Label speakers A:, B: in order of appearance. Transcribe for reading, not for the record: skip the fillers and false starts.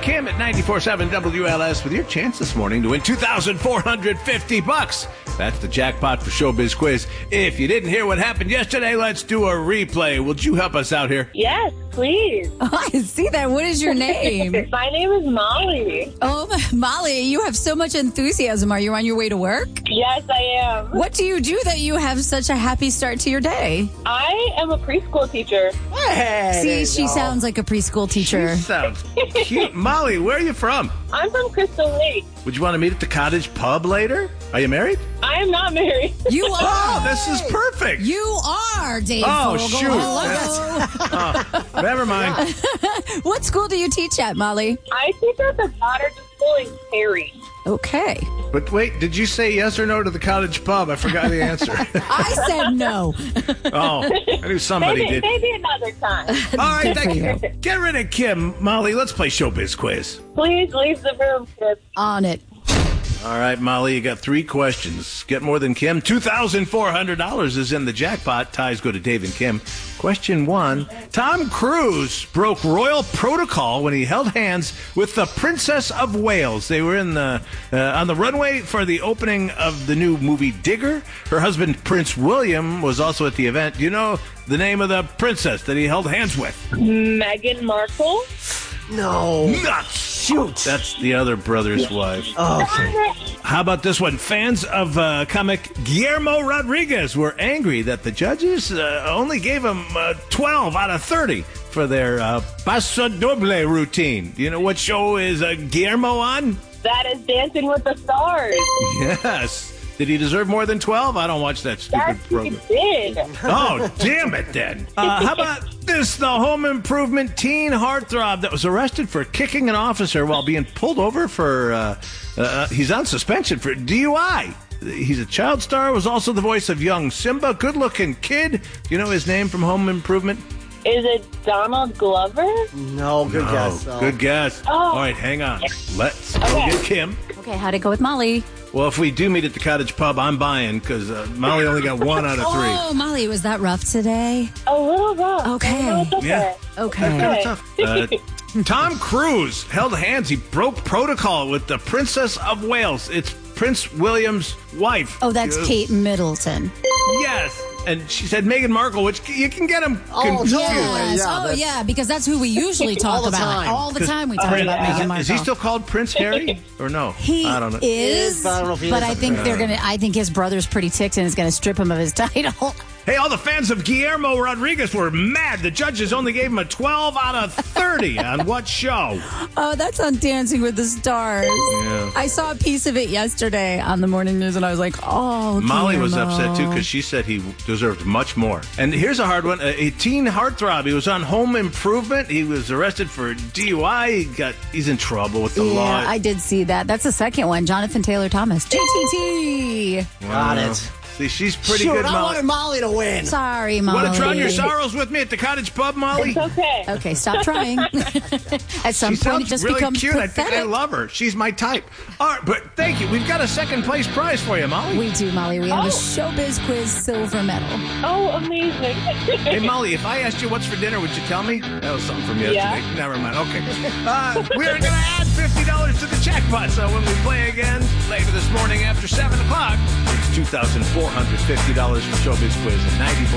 A: Kim at 94.7 WLS with your chance this morning to win $2,450. That's the jackpot for Showbiz Quiz. If you didn't hear what happened yesterday, let's do a replay. Would you help us out here?
B: Yes, please.
C: Oh, I see that. What is your name?
B: My name is Molly.
C: Oh, Molly, you have so much enthusiasm. Are you on your way to work?
B: Yes, I am.
C: What do you do that you have such a happy start to your day?
B: I am a preschool teacher.
C: See, she sounds like a preschool teacher.
A: She sounds cute. Molly, where are you from?
B: I'm from Crystal Lake.
A: Would you want to meet at the Cottage Pub later? Are you married?
B: I am not married.
C: You are.
A: Oh, this is perfect.
C: You are, Dave
A: Oh,
C: Fogel.
A: shoot.
C: Hello.
A: Never mind.
C: What school do you teach at, Molly?
B: I teach at the Goddard School in Perry.
C: Okay.
A: But wait, did you say yes or no to the Cottage Pub? I forgot the answer.
C: I said no.
A: Oh, I knew somebody did.
B: Maybe another time.
A: All right, thank
C: for
A: you. Get rid of Kim. Molly, let's play Showbiz Quiz.
B: Please leave the room, Chris.
C: On it.
A: All right, Molly, you got 3 questions. Get more than Kim. $2,400 is in the jackpot. Ties go to Dave and Kim. Question 1. Tom Cruise broke royal protocol when he held hands with the Princess of Wales. They were in the on the runway for the opening of the new movie Digger. Her husband, Prince William, was also at the event. Do you know the name of the princess that he held hands with?
B: Meghan Markle.
D: No.
A: Nuts!
D: Shoot.
A: That's the other brother's wife.
D: Oh, okay.
A: How about this one? Fans of comic Guillermo Rodriguez were angry that the judges only gave him 12 out of 30 for their Paso Doble routine. Do you know what show is Guillermo on?
B: That is Dancing with the Stars.
A: Yes. Did he deserve more than 12? I don't watch that stupid
B: Yes, he
A: program.
B: did.
A: Oh, damn it then. How about this? The Home Improvement teen heartthrob that was arrested for kicking an officer while being pulled over for, he's on suspension for DUI. He's a child star, was also the voice of young Simba, good-looking kid. Do you know his name from Home Improvement?
B: Is it Donald Glover?
D: No, good guess. Oh.
A: Good guess.
B: Oh.
A: All right, hang on. Let's go
B: Okay.
A: get Kim.
C: Okay, how'd it go with Molly?
A: Well, if we do meet at the Cottage Pub, I'm buying because Molly only got 1 out of 3.
C: Oh, Molly, was that rough today?
B: A little rough.
C: Okay.
B: No, it's okay.
A: Yeah.
C: Okay.
B: Okay.
A: Tom Cruise held hands. He broke protocol with the Princess of Wales. It's Prince William's wife.
C: Oh, that's Kate Middleton.
A: Yes. And she said Meghan Markle, which you can get them confused.
C: Yes.
D: Yeah,
C: Oh,
D: that's-
C: yeah, because that's who we usually talk
D: All the
C: about.
D: time.
C: All the time we talk about Meghan Markle.
A: Is he still called Prince Harry or no?
C: He
A: I don't know.
C: is,
D: But I don't know if he
C: but
D: is.
C: I think they're gonna. I think his brother's pretty ticked and is gonna strip him of his title.
A: Hey, all the fans of Guillermo Rodriguez were mad. The judges only gave him a 12 out of 30 on what show?
C: Oh, that's on Dancing with the Stars.
A: Yeah.
C: I saw a piece of it yesterday on the morning news, and I was like, "Oh."
A: Molly was
C: Guillermo.
A: upset too because she said he deserved much more. And here's a hard one: a teen heartthrob. He was on Home Improvement. He was arrested for DUI. He's in trouble with the law.
C: Yeah, I did see that. That's the second one. Jonathan Taylor Thomas. JTT.
D: Got it.
A: See, she's pretty
D: Shoot,
A: good,
D: I
A: Molly.
D: wanted Molly to win.
C: Sorry, Molly.
A: Want to drown your sorrows with me at the Cottage Pub, Molly?
B: It's okay.
C: Okay, stop trying. At some
A: She
C: point,
A: sounds
C: it just
A: really
C: becomes
A: cute. I think I
C: pathetic.
A: love her. She's my type. All right, but thank you. We've got a second place prize for you, Molly.
C: We do, Molly. We have a
B: Oh.
C: Showbiz Quiz silver medal.
B: Oh, amazing.
A: Hey, Molly, if I asked you what's for dinner, would you tell me? That was something from yesterday.
B: Yeah.
A: Never mind. Okay. We're going to add $50 to the jackpot. So when we play again later this morning after 7 o'clock, it's $2,450 for Showbiz Quiz at 94.